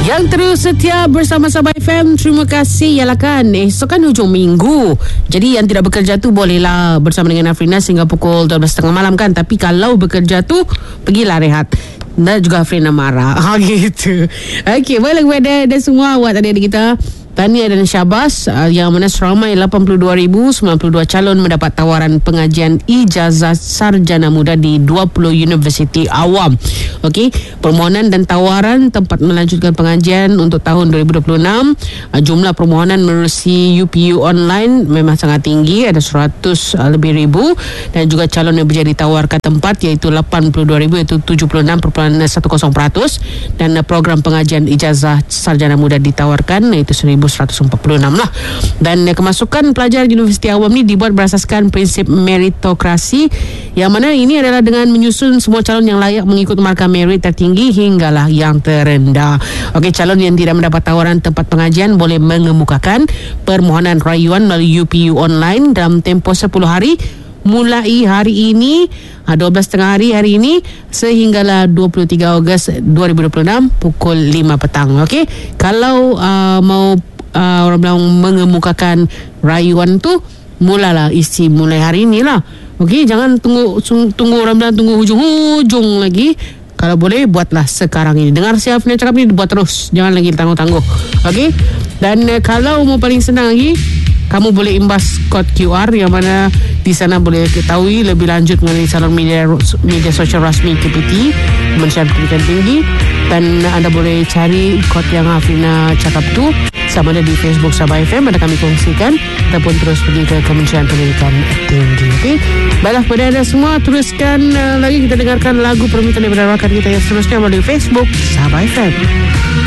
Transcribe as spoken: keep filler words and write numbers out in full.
Yang terus setia bersama Sabah F M, terima kasih. Yalah kan, esok kan hujung minggu, jadi yang tidak bekerja tu bolehlah bersama dengan Afrina sehingga pukul dua belas tiga puluh malam kan. Tapi kalau bekerja tu, pergilah rehat. Dan juga Afrina marah. Ha, gitu. Okey, boleh kepada dan semua awak adik-adik kita, tahniah dan syabas, uh, yang mana seramai lapan puluh dua ribu sembilan puluh dua calon mendapat tawaran pengajian ijazah sarjana muda di dua puluh universiti awam. Okey, permohonan dan tawaran tempat melanjutkan pengajian untuk tahun dua ribu dua puluh enam, uh, jumlah permohonan menerusi U P U online memang sangat tinggi, ada seratus uh, lebih ribu, dan juga calon yang berjaya ditawarkan tempat iaitu lapan puluh dua ribu, iaitu tujuh puluh enam perpuluhan satu kosong peratus, dan uh, program pengajian ijazah sarjana muda ditawarkan iaitu seribu seratus empat puluh enam lah. Dan uh, kemasukan pelajar universiti awam ni dibuat berasaskan prinsip meritokrasi, yang mana ini adalah dengan menyusun semua calon yang layak mengikut markah merit tertinggi hinggalah yang terendah. Okey, calon yang tidak mendapat tawaran tempat pengajian boleh mengemukakan permohonan rayuan melalui U P U online dalam tempoh sepuluh hari mulai hari ini, dua belas tengah hari hari ini, sehinggalah dua puluh tiga Ogos dua ribu dua puluh enam pukul lima petang. Okey, kalau uh, mau uh, orang bilang mengemukakan rayuan tu, mulalah isi mulai hari ini lah. Okey, jangan tunggu tunggu orang bilang tunggu hujung-hujung lagi. Kalau boleh, buatlah sekarang ini. Dengar siapa yang cakap ni, buat terus, jangan lagi tangguh-tangguh. Okey, dan uh, kalau mau paling senang lagi, kamu boleh imbas kod Q R, yang mana di sana boleh ketahui lebih lanjut mengenai salon media media sosial rasmi K P T Kementerian Pendidikan Tinggi, dan anda boleh cari kod yang Afrina cakap tu sama ada di Facebook Sabah F M, ada kami kongsikan, ataupun terus pergi ke Kementerian Pendidikan Tinggi. Okey, baiklah kepada anda semua, teruskan uh, lagi kita dengarkan lagu permintaan daripada rakan kita yang seterusnya melalui Facebook Sabah F M.